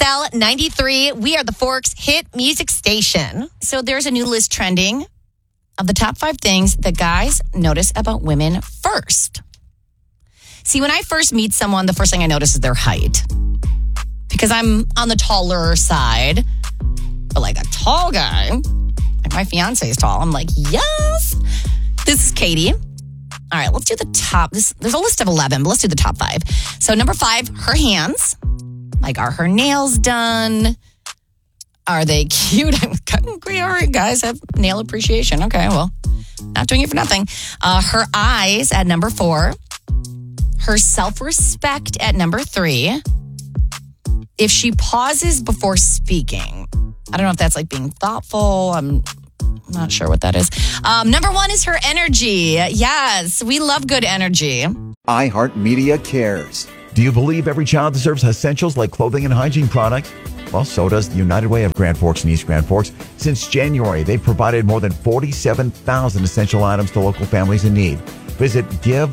XL 93. We are the Forks hit music station. So there's a new list trending of the top 5 things that guys notice about women first. See, when I first meet someone, the first thing I notice is their height. Because I'm on the taller side. But like a tall guy, like my fiance is tall. I'm like, yes. This is Katie. All right, let's do the top. There's a list of 11, but let's do the top 5. So number 5, her hands. Like, are her nails done? Are they cute? All right, guys have nail appreciation. Okay, well, not doing it for nothing. Her eyes at number 4. Her self-respect at number 3. If she pauses before speaking. I don't know if that's like being thoughtful. I'm not sure what that is. Number 1 is her energy. Yes, we love good energy. iHeartMedia cares. Do you believe every child deserves essentials like clothing and hygiene products? Well, so does the United Way of Grand Forks and East Grand Forks. Since January, they've provided more than 47,000 essential items to local families in need. Visit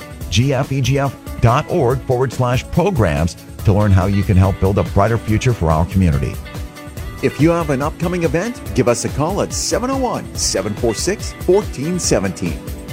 givegfegf.org/programs to learn how you can help build a brighter future for our community. If you have an upcoming event, give us a call at 701-746-1417.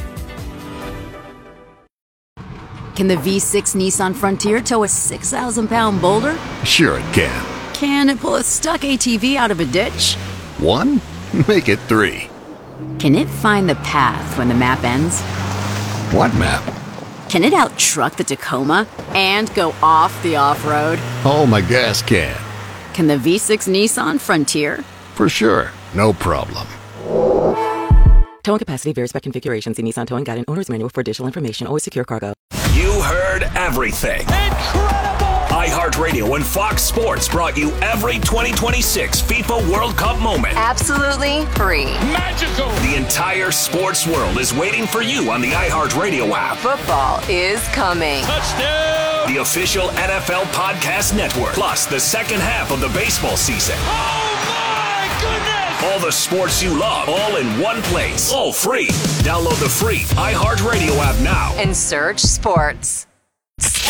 Can the V6 Nissan Frontier tow a 6,000-pound boulder? Sure it can. Can it pull a stuck ATV out of a ditch? 1? Make it 3. Can it find the path when the map ends? What map? Can it out-truck the Tacoma and go off the off-road? Oh, my gas can. Can the V6 Nissan Frontier? For sure. No problem. Towing capacity varies by configuration. See Nissan Towing Guide and Owner's Manual for additional information. Always secure cargo. You heard everything. Incredible! iHeartRadio and Fox Sports brought you every 2026 FIFA World Cup moment. Absolutely free. Magical! The entire sports world is waiting for you on the iHeartRadio app. Football is coming. Touchdown! The official NFL podcast network. Plus the second half of the baseball season. Oh my goodness! All the sports you love, all in one place. All free. Download the free iHeartRadio app now. And search sports.